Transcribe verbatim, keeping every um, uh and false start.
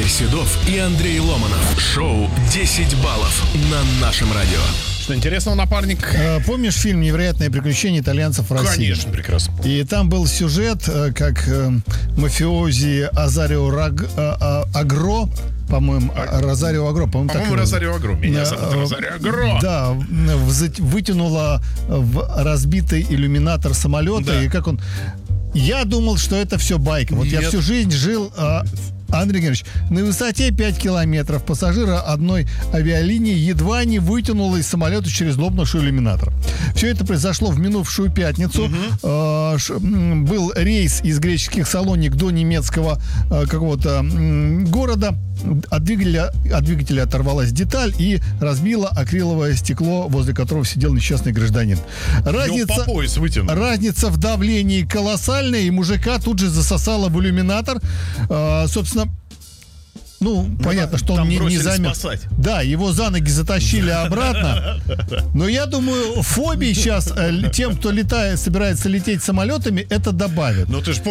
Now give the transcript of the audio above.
Седов и Андрей Ломанов. Шоу «десять баллов» на нашем радио. Что интересного, напарник? Э, Помнишь фильм «Невероятные приключения итальянцев в России»? Конечно, прекрасно. И там был сюжет, э, как э, мафиози Азарио Раг- э, э, Агро, по-моему, а, Розарио Агро, по-моему, По-моему, так Розарио Агро. Меня э, зовут э, Розарио Агро. Да, вза- вытянула в разбитый иллюминатор самолета, Да. и как он... Я думал, что это все байка. Вот я Нет. всю жизнь жил... э, Андрей Геннадьевич, на высоте пять километров пассажира одной авиалинии едва не вытянуло из самолета через лопнувший иллюминатор. Все это произошло в минувшую пятницу. Э, ш- м, был рейс из греческих Салоник до немецкого э, какого-то м, города. От двигателя, от двигателя оторвалась деталь и разбила акриловое стекло, возле которого сидел несчастный гражданин. Ну, Разница... по пояс вытянул. Разница в давлении колоссальная, и мужика тут же засосало в иллюминатор. Э, собственно, ну, понятно, что там он не, не бросили замер. спасать. Да, его за ноги затащили обратно. Но я думаю, фобии сейчас э, тем, кто летает, собирается лететь самолетами, это добавит. Ну, ты ж